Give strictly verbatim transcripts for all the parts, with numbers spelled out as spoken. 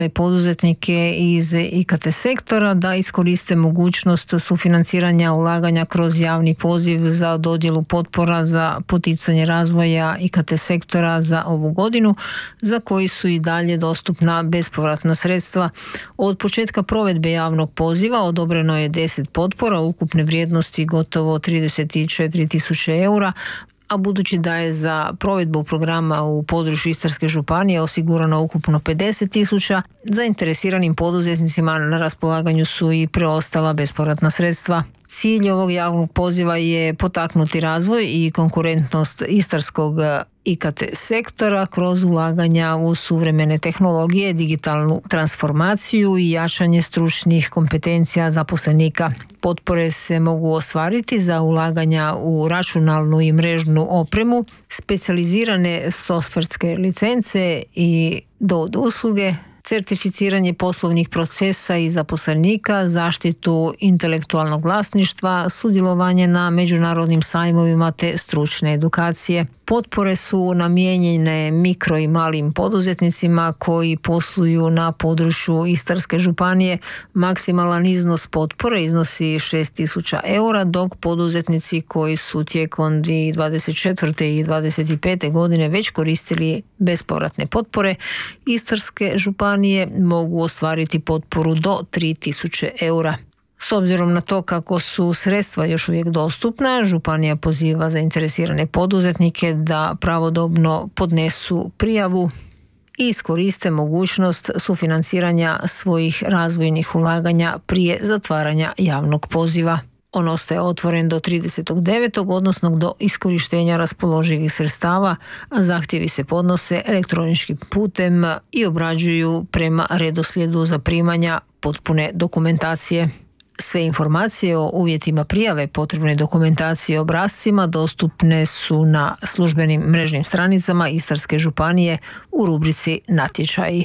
poduzetnike iz I K T sektora da iskoriste mogućnost sufinanciranja ulaganja kroz javni poziv za dodjelu potpora za poticanje razvoja I K T sektora za ovu godinu, za koji su i dalje dostupna bespovratna sredstva. Od početka provedbe javnog poziva odobreno je deset potpora ukupne vrijednosti gotovo trideset četiri tisuće eura, a budući da je za provedbu programa u području Istarske županije osigurano ukupno pedeset tisuća, zainteresiranim poduzetnicima na raspolaganju su i preostala bespovratna sredstva. Cilj ovog javnog poziva je potaknuti razvoj i konkurentnost istarskog I K T sektora kroz ulaganja u suvremene tehnologije, digitalnu transformaciju i jačanje stručnih kompetencija zaposlenika. Potpore se mogu ostvariti za ulaganja u računalnu i mrežnu opremu, specijalizirane softverske licence i D O D usluge, certificiranje poslovnih procesa i zaposlenika, zaštitu intelektualnog vlasništva, sudjelovanje na međunarodnim sajmovima te stručne edukacije. Potpore su namijenjene mikro i malim poduzetnicima koji posluju na području Istarske županije. Maksimalan iznos potpore iznosi šest tisuća eura, dok poduzetnici koji su tijekom dvije tisuće dvadeset četvrte i dvadeset pete godine već koristili bespovratne potpore Istarske županije mogu ostvariti potporu do tri tisuće eura. S obzirom na to kako su sredstva još uvijek dostupna, županija poziva zainteresirane poduzetnike da pravodobno podnesu prijavu i iskoriste mogućnost sufinanciranja svojih razvojnih ulaganja prije zatvaranja javnog poziva. On ostaje otvoren do tridesetog devetog odnosno do iskorištenja raspoloživih sredstava, a zahtjevi se podnose elektroničkim putem i obrađuju prema redoslijedu zaprimanja potpune dokumentacije. Sve informacije o uvjetima prijave potrebne dokumentacije i obrascima dostupne su na službenim mrežnim stranicama Istarske županije u rubrici Natječaji.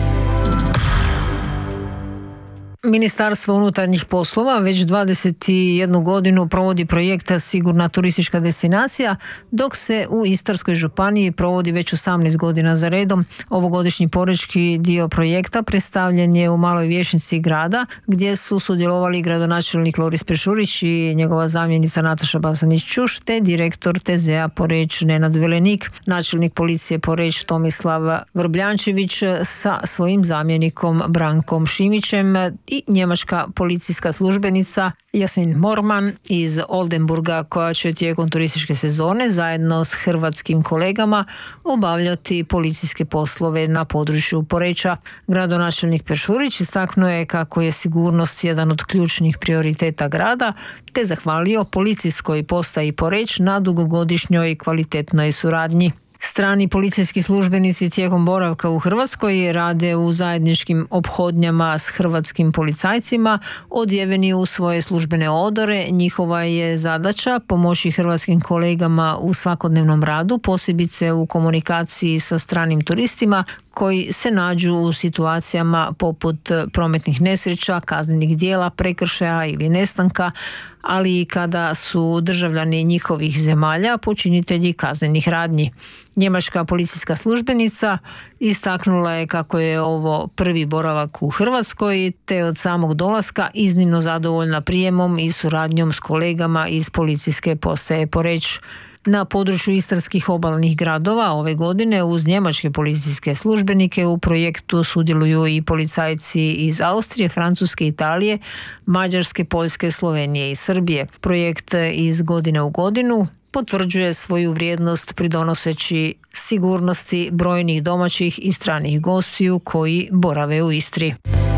Ministarstvo unutarnjih poslova već dvadeset jednu godinu provodi projekt Sigurna turistička destinacija, dok se u Istarskoj županiji provodi već osamnaest godina za redom. Ovogodišnji porečki dio projekta predstavljen je u Maloj vijećnici grada, gdje su sudjelovali gradonačelnik Loris Peršurić i njegova zamjenica Nataša Basanić-Čuš, te direktor T Z A Poreč Nenad Velenik, načelnik policije Poreč Tomislav Vrbljančević sa svojim zamjenikom Brankom Šimićem i njemačka policijska službenica Jasmin Morman iz Oldenburga, koja će tijekom turističke sezone zajedno s hrvatskim kolegama obavljati policijske poslove na području Poreča. Gradonačelnik Peršurić istaknuo je kako je sigurnost jedan od ključnih prioriteta grada, te zahvalio policijskoj postaji Poreč na dugogodišnjoj kvalitetnoj suradnji. Strani policijski službenici tijekom boravka u Hrvatskoj rade u zajedničkim ophodnjama s hrvatskim policajcima, odjeveni u svoje službene odore. Njihova je zadaća pomoći hrvatskim kolegama u svakodnevnom radu, posebice u komunikaciji sa stranim turistima koji se nađu u situacijama poput prometnih nesreća, kaznenih djela, prekršaja ili nestanka, ali i kada su državljani njihovih zemalja počinitelji kaznenih radnji. Njemačka policijska službenica istaknula je kako je ovo prvi boravak u Hrvatskoj, te od samog dolaska iznimno zadovoljna prijemom i suradnjom s kolegama iz policijske postaje Poreč. Na području istarskih obalnih gradova ove godine uz njemačke policijske službenike u projektu sudjeluju i policajci iz Austrije, Francuske, Italije, Mađarske, Poljske, Slovenije i Srbije. Projekt iz godine u godinu potvrđuje svoju vrijednost pridonoseći sigurnosti brojnih domaćih i stranih gostiju koji borave u Istri.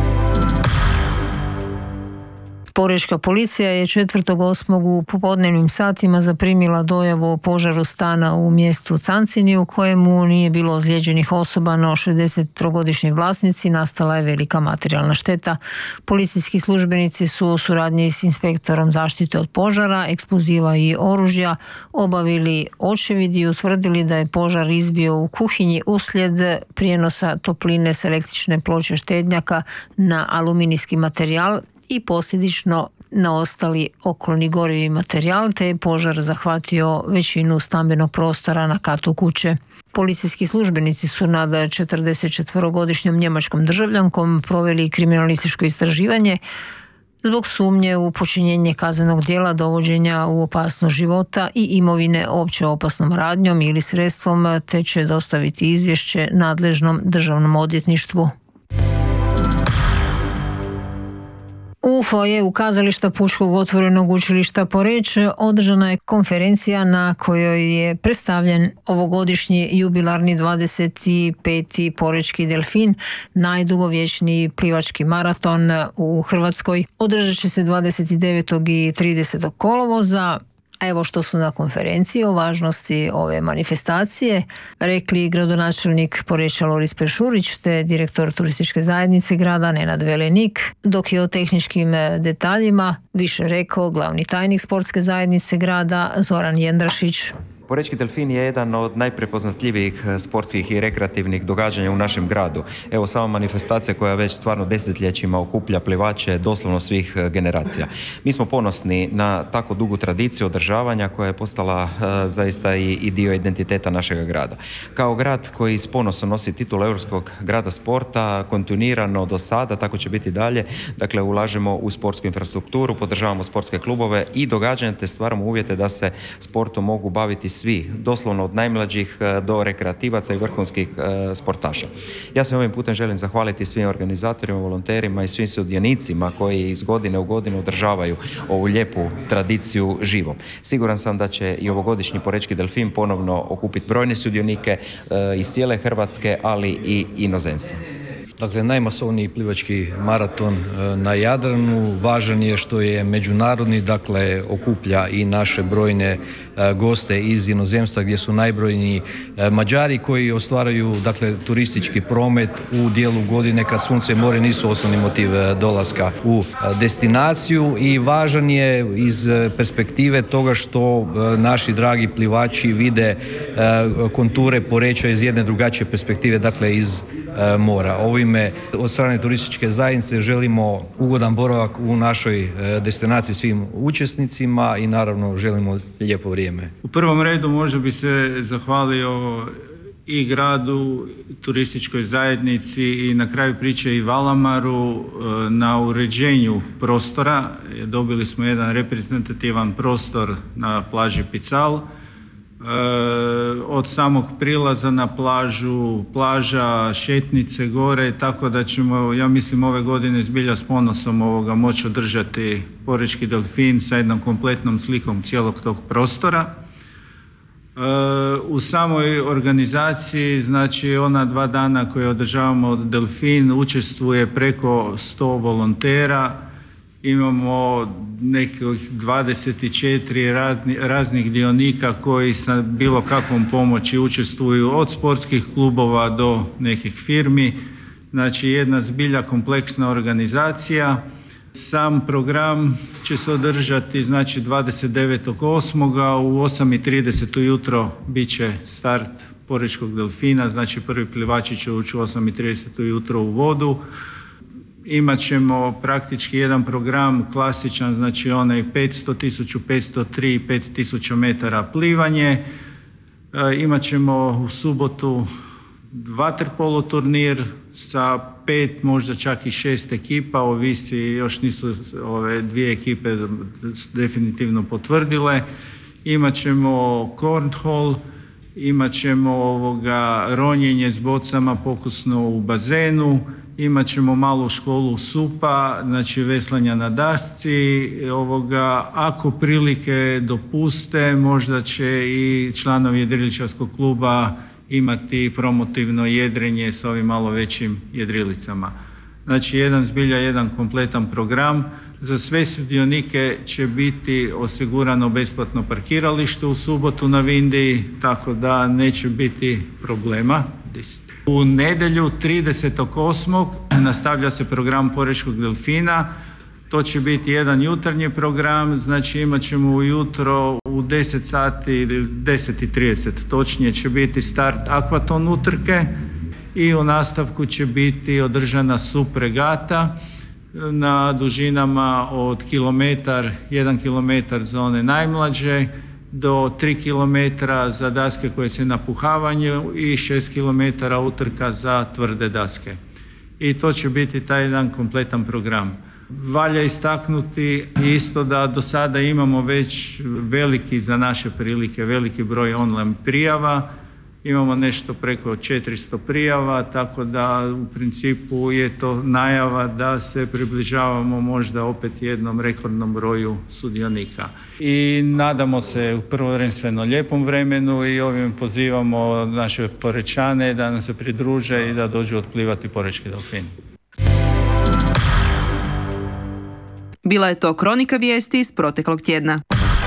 Porečka policija je četvrtog osmog u popodnevnim satima zaprimila dojavu o požaru stana u mjestu Cancini u kojemu nije bilo ozlijeđenih osoba, no šezdesettrogodišnjoj vlasnici nastala je velika materijalna šteta. Policijski službenici su u suradnji s inspektorom zaštite od požara, eksploziva i oružja obavili očevid i utvrdili da je požar izbio u kuhinji uslijed prijenosa topline s električne ploče štednjaka na aluminijski materijal i posljedično na ostali okolni gorivi materijal, te je požar zahvatio većinu stambenog prostora na katu kuće. Policijski službenici su nad četrdesetčetvorogodišnjom njemačkom državljankom proveli kriminalističko istraživanje zbog sumnje u počinjenje kaznenog djela dovođenja u opasnost života i imovine opće opasnom radnjom ili sredstvom, te će dostaviti izvješće nadležnom državnom odvjetništvu. U foajeu kazališta Pučkog otvorenog učilišta Poreč održana je konferencija na kojoj je predstavljen ovogodišnji jubilarni dvadeset peti Porečki delfin, najdugovječniji plivački maraton u Hrvatskoj. Održat će se dvadeset devetog i tridesetog kolovoza. Evo što su na konferenciji o važnosti ove manifestacije rekli gradonačelnik Poreča Loris Peršurić te direktor turističke zajednice grada Nenad Velenik, dok je o tehničkim detaljima više rekao glavni tajnik sportske zajednice grada Zoran Jendrašić. Porečki delfin je jedan od najprepoznatljivijih sportskih i rekreativnih događanja u našem gradu. Evo sama manifestacija koja već stvarno desetljećima okuplja plivače doslovno svih generacija. Mi smo ponosni na tako dugu tradiciju održavanja koja je postala uh, zaista i, i dio identiteta našeg grada. Kao grad koji s ponosom nosi titulu Europskog grada sporta, kontinuirano do sada, tako će biti dalje. Dakle, ulažemo u sportsku infrastrukturu, podržavamo sportske klubove i događanja te stvaramo uvjete da se sportom mogu baviti svi, doslovno od najmlađih do rekreativaca i vrhunskih e, sportaša. Ja se ovim putem želim zahvaliti svim organizatorima, volonterima i svim sudionicima koji iz godine u godinu održavaju ovu lijepu tradiciju živom. Siguran sam da će i ovogodišnji Porečki delfin ponovno okupiti brojne sudionike e, iz cijele Hrvatske, ali i inozemstva. Dakle, najmasovniji plivački maraton na Jadranu, važan je što je međunarodni, dakle okuplja i naše brojne goste iz inozemstva gdje su najbrojniji Mađari koji ostvaraju, dakle, turistički promet u dijelu godine kad sunce i more nisu osnovni motiv dolaska u destinaciju, i važan je iz perspektive toga što naši dragi plivači vide konture Poreča iz jedne drugačije perspektive, dakle iz mora. Ovime od strane turističke zajednice želimo ugodan boravak u našoj destinaciji svim učesnicima i naravno želimo lijepo vrijeme. U prvom redu možda bi se zahvalio i gradu, turističkoj zajednici i na kraju priče i Valamaru na uređenju prostora. Dobili smo jedan reprezentativan prostor na plaži Pical. Od samog prilaza na plažu, plaža, šetnice, gore, tako da ćemo, ja mislim, ove godine zbilja s ponosom ovoga moći održati Porečki delfin sa jednom kompletnom slikom cijelog tog prostora. U samoj organizaciji, znači ona dva dana koje održavamo delfin, učestvuje preko sto volontera. Imamo nekih dvadeset četiri raznih dionika koji sa bilo kakvom pomoći učestvuju, od sportskih klubova do nekih firmi. Znači jedna zbilja kompleksna organizacija. Sam program će se održati, znači dvadeset devetog osmoga u osam i trideset ujutro bit će start Porečkog delfina, znači prvi plivači će ući u osam i trideset ujutro u vodu. Imat ćemo praktički jedan program klasičan, znači onaj petsto, tisuću petsto tri i pet tisuća metara plivanje. E, imat ćemo u subotu vaterpolo turnir sa pet, možda čak i šest ekipa, ovisi, još nisu ove dvije ekipe definitivno potvrdile. Imat ćemo cornhole, imat ćemo ovoga ronjenje s bocama pokusno u bazenu. Imat ćemo malu školu supa, znači veslanja na dasci. Ovoga, ako prilike dopuste, možda će i članovi jedriličarskog kluba imati promotivno jedrenje s ovim malo većim jedrilicama. Znači jedan zbilja, jedan kompletan program. Za sve sudionike će biti osigurano besplatno parkiralište u subotu na Vindiji, tako da neće biti problema. U nedjelju tridesetog osmog nastavlja se program Porečkog delfina. To će biti jedan jutarnji program, znači imat ćemo ujutro u deset sati ili deset i trideset točnije će biti start akvaton utrke i u nastavku će biti održana sup regata. na dužinama od kilometar, jedan kilometar za one najmlađe, do tri kilometra za daske koje se napuhavaju i šest kilometara utrka za tvrde daske. I to će biti taj jedan kompletan program. Valja istaknuti isto da do sada imamo već veliki, za naše prilike, veliki broj online prijava. Imamo nešto preko četiristo prijava, tako da u principu je to najava da se približavamo možda opet jednom rekordnom broju sudionika. I nadamo se u prvenstveno lijepom vremenu i ovim pozivamo naše Porečane da nam se pridruže i da dođu otplivati Porečki delfin. Bila je to kronika vijesti iz proteklog tjedna.